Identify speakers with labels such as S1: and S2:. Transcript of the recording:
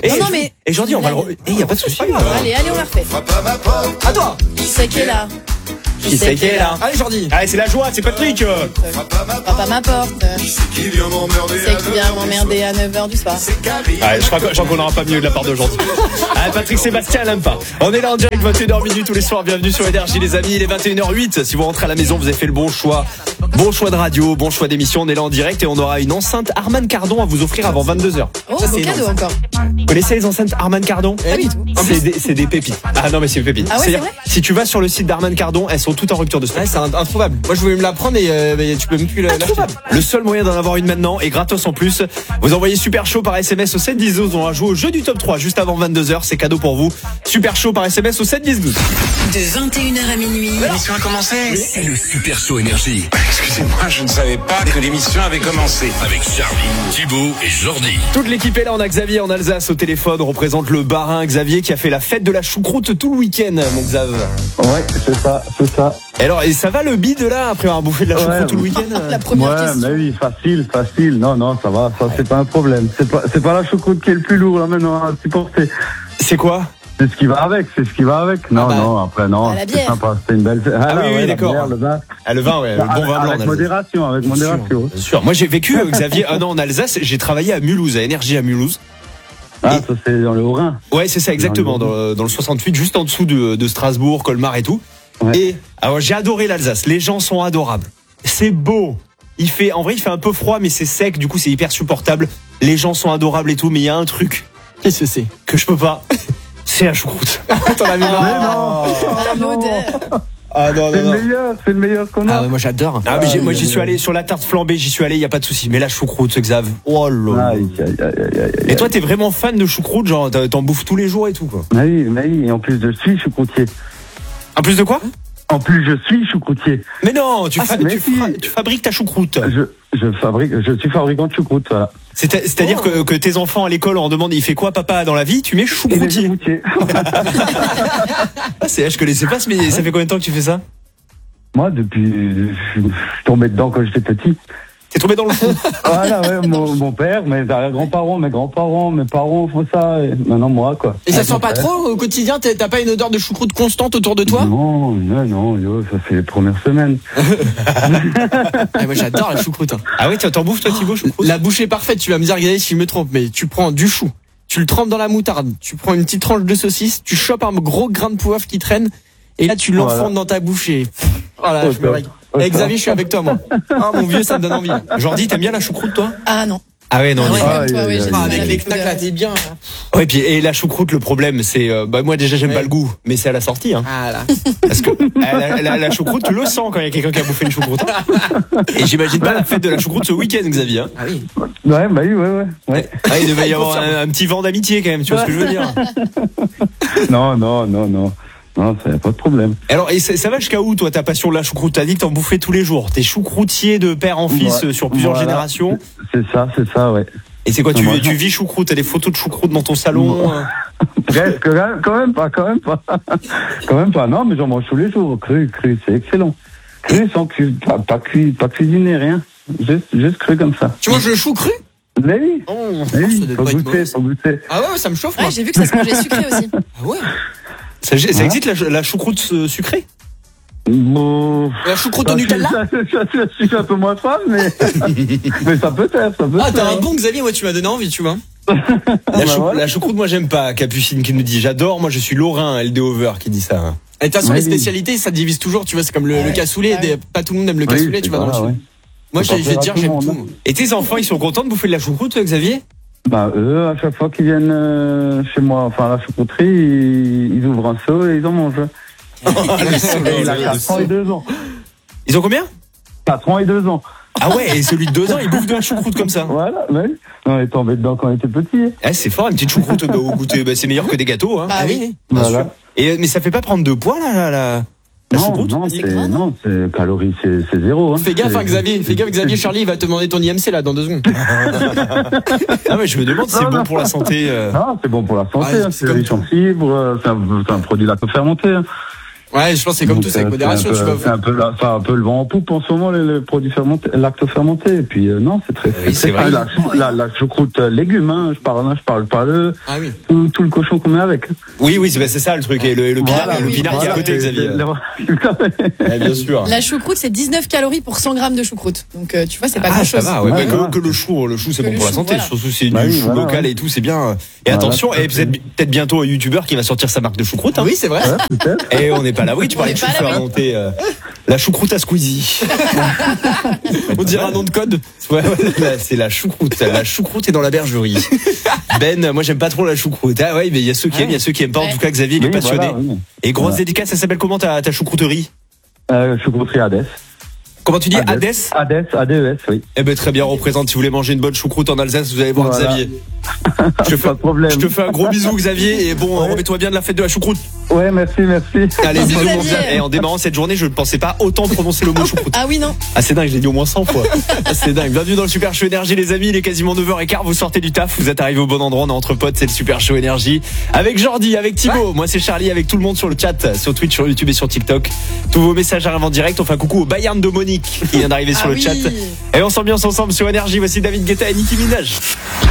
S1: Et Jordi, on va le y a pas de souci.
S2: Allez, on la refait.
S3: À toi.
S2: Qui c'est qui est là?
S1: Qui c'est qui est là?
S3: Allez, Jordi.
S1: Allez, c'est la joie, c'est Patrick.
S2: Papa m'apporte. Qui c'est qui vient m'emmerder à 9h du soir?
S1: Allez, je crois qu'on n'aura pas mieux de la part d'aujourd'hui. Allez, Patrick Sébastien, elle aime pas. On est là en direct 21h tous les soirs. Bienvenue sur Énergie, les amis. Il est 21h08. Si vous rentrez à la maison, vous avez fait le bon choix. Bon choix de radio, bon choix d'émission. On est là en direct et on aura une enceinte Harman Kardon à vous offrir avant 22h.
S2: Oh, beau cadeau encore.
S1: Vous connaissez les enceintes Harman Kardon?
S2: Pas du tout.
S1: C'est des pépites. Ah non, mais c'est des pépites.
S2: Ah ouais, c'est vrai?
S1: Si tu vas sur le site d'Harman Kardon, elles sont toutes en rupture de stock.
S3: Ouais, c'est introuvable. Moi, je voulais me la prendre et tu peux même plus l'acheter.
S1: Le seul moyen d'en avoir une maintenant et gratos en plus. Vous envoyez Super Chaud par SMS au 7 10 12. On va jouer au jeu du top 3 juste avant 22h. C'est cadeau pour vous. Super Chaud par SMS au 7 10 12.
S4: De 21h à minuit.
S5: L'émission a commencé.
S4: C'est le Super Show Énergie.
S5: Excusez-moi, je ne savais pas que l'émission avait commencé. Avec Charlie, Thibaut et Jordi.
S1: Toute l'équipe est là. On a Xavier en Alsace au téléphone. On représente le Barin. Xavier qui a fait la fête de la choucroute tout le week-end, mon Xav.
S6: Ouais, c'est ça.
S1: Et ça va le bide là après avoir bouffé de la choucroute tout le week-end?
S2: La première question.
S6: Mais oui, facile. Non, ça va, ça c'est pas un problème. C'est pas la choucroute qui est le plus lourd là maintenant à supporter.
S1: C'est quoi?
S6: C'est ce qui va avec. Non, après non.
S2: La
S6: C'est
S2: bière.
S6: sympa, c'était une belle.
S1: Oui, d'accord.
S6: Le vin.
S1: Ah, le vin, ouais, le bon vin blanc.
S6: Avec modération.
S1: Bien sûr. Moi j'ai vécu, Xavier, un an en Alsace. J'ai travaillé à Mulhouse, à Énergie à Mulhouse.
S6: Ça c'est dans le Haut-Rhin.
S1: Ouais, c'est ça, exactement, dans le 68, juste en dessous de Strasbourg, Colmar et tout.
S6: Ouais.
S1: Et alors j'ai adoré l'Alsace. Les gens sont adorables. C'est beau. En vrai, il fait un peu froid, mais c'est sec. Du coup, c'est hyper supportable. Les gens sont adorables et tout, mais il y a un truc.
S3: Qu'est-ce que c'est?
S1: Que je peux pas. C'est la choucroute.
S3: T'en as mis
S1: Ah non.
S6: C'est le meilleur qu'on a.
S3: Ah ouais, moi j'adore.
S1: Ah mais moi j'y suis allé sur la tarte flambée, j'y suis allé, il y a pas de souci. Mais la choucroute, ce Xav. Oh là.
S6: Aïe.
S1: Et toi, t'es vraiment fan de choucroute, genre t'en bouffes tous les jours et tout quoi.
S6: Oui, et en plus je suis choucroutier.
S1: En plus de quoi?
S6: En plus je suis choucroutier.
S1: Mais non, tu
S6: si.
S1: fabriques ta choucroute.
S6: Je suis fabricant de choucroute, voilà.
S1: C'est-à-dire que tes enfants à l'école on demande il fait quoi papa dans la vie, tu mets choucroutier. Je connaissais pas, mais ça fait combien de temps que tu fais ça?
S6: Moi depuis je suis tombé dedans quand j'étais petit.
S1: T'es tombé dans le fond.
S6: Voilà, ouais, mon père, mes grands-parents, mes parents font ça, et maintenant moi, quoi.
S3: Et ça sent pas trop au quotidien? T'as pas une odeur de choucroute constante autour de toi?
S6: Non, ça fait les premières semaines.
S3: Moi j'adore la choucroute.
S1: Ah oui, t'en bouffes toi Thibaut, choucroute?
S3: La bouchée parfaite, tu vas me dire, regardez si je me trompe, mais tu prends du chou, tu le trempes dans la moutarde, tu prends une petite tranche de saucisse, tu chopes un gros grain de poivre qui traîne, et là tu l'enfondes dans ta bouche et... Voilà, je me régale. Xavier, je suis avec toi, moi. Ah, mon vieux, ça me donne envie.
S1: Jordi, t'aimes bien la choucroute, toi?
S2: Ah non.
S1: Ah ouais, non.
S3: Avec les knacks là, t'es bien.
S1: Ouais, et la choucroute, le problème, c'est, moi déjà j'aime pas le goût, mais c'est à la sortie, hein.
S3: Ah là.
S1: Parce que la choucroute, tu le sens quand il y a quelqu'un qui a bouffé une choucroute. Et j'imagine pas la fête de la choucroute ce week-end, Xavier. Hein.
S3: Ah oui.
S6: Ouais.
S1: Ah, il devait y avoir un petit vent d'amitié quand même, tu vois ce que je veux dire?
S6: Non, ça y a pas de problème.
S1: Alors, et ça va jusqu'à où, toi, ta passion de la choucroute? T'as dit que t'en bouffais tous les jours. T'es choucroutier de père en fils sur plusieurs générations.
S6: C'est ça, ouais.
S1: Et c'est quoi, tu vis choucroute? T'as des photos de choucroute dans ton salon?
S6: Quand même pas. Non, mais j'en mange tous les jours. Cru, c'est excellent. Cru sans pas cuisiner, rien. Juste cru comme ça.
S3: Tu manges le chou cru?
S6: Mais oui. Faut goûter.
S3: Ah ouais, ça me chauffe.
S2: Ouais, j'ai vu que ça se mangeait sucré aussi.
S3: Ah ouais.
S1: Ça existe la choucroute sucrée?
S6: Bon,
S3: la choucroute au Nutella?
S6: Je suis un peu moins fan, mais ça peut être.
S3: Ah, t'as un bon Xavier, moi tu m'as donné envie, tu vois.
S1: La choucroute, moi j'aime pas. Capucine qui nous dit j'adore, moi je suis Lorrain, LD Over qui dit ça.
S3: Et de toute façon, les spécialités, ça divise toujours, tu vois, c'est comme le cassoulet, pas tout le monde aime le cassoulet, tu vas dans le sud. Moi, je vais te dire, j'aime tout.
S1: Et tes enfants, ils sont contents de bouffer de la choucroute, Xavier?
S6: Eux, à chaque fois qu'ils viennent chez moi, enfin à la choucrouterie, ils ouvrent un seau et ils en mangent. Il a 4 ans et 2 ans.
S1: Ils ont combien?
S6: 4 ans et 2 ans.
S1: Ah ouais, et celui de 2 ans, il bouffe de la choucroute comme ça.
S6: Voilà, oui. On est tombé dedans quand on était petit.
S1: Ah, c'est fort, une petite choucroute au goûter. C'est meilleur que des gâteaux, hein.
S2: Ah oui.
S6: Voilà.
S1: Mais ça fait pas prendre de poids, la choucroute?
S6: Non, c'est calories, c'est zéro. Hein.
S3: Fais gaffe, Xavier, Charlie, il va te demander ton IMC là dans 2 secondes.
S1: Ah ouais, je me demande si c'est bon pour la santé.
S6: Non, c'est bon pour la santé, c'est riche en fibres, c'est un produit lacto-fermenté.
S3: Ouais, je pense que c'est comme tout, c'est avec modération.
S6: C'est un peu le vent en poupe en ce moment, les produits fermentés, lacto-fermentés. Et puis, non, c'est très,
S1: c'est vrai.
S6: La choucroute légumes, hein. Je parle pas de tout le cochon qu'on met avec.
S1: Oui, c'est ça le truc. Et le pinard qui est à côté, Xavier. Bien sûr.
S2: La choucroute, c'est 19 calories pour 100 grammes de choucroute. Donc, tu vois, c'est pas grand chose.
S1: Ça va, que le chou, c'est bon pour la santé. Voilà. Surtout, c'est du chou local et tout, c'est bien. Et attention, et peut-être bientôt un youtubeur qui va sortir sa marque de choucroute. Hein.
S3: Oui, c'est vrai.
S1: Et on n'est pas là. Oui, tu parlais de chou fermenté. La choucroute à Squeezie. On dirait un nom de code. Ouais, c'est la choucroute. La choucroute est dans la bergerie. Ben, moi j'aime pas trop la choucroute. Ah ouais, mais il y a ceux qui aiment, il y a ceux qui aiment pas. En tout cas, Xavier, il est passionné. Et grosse dédicace, ça s'appelle comment ta choucrouterie?
S6: Choucrouterie Hades.
S1: Comment tu dis? Hades?
S6: Hades, ADES, oui.
S1: Eh ben très bien, représente. Si vous voulez manger une bonne choucroute en Alsace, vous allez voir Xavier.
S6: Pas de problème.
S1: Je te fais un gros bisou, Xavier, et bon, remets-toi bien de la fête de la choucroute.
S6: Ouais, merci.
S1: Allez, bisous, mon Xavier. Et en démarrant cette journée, je ne pensais pas autant prononcer le mot choucroute.
S2: Ah oui, non.
S1: Ah, c'est dingue, je l'ai dit au moins 100 fois. Ah, c'est dingue. Bienvenue dans le Super Show Énergie, les amis. Il est quasiment 9h15. Vous sortez du taf, vous êtes arrivés au bon endroit. On est entre potes, c'est le Super Show Énergie. Avec Jordi, avec Thibaut. Moi, c'est Charlie, avec tout le monde sur le chat, sur Twitch, sur YouTube et sur TikTok. Tous vos messages arrivent en direct. On fait un coucou au Bayern de Monique qui vient d'arriver sur le chat. Et on s'ambiance ensemble sur Énergie. Voici David Guetta et Nicki Minaj.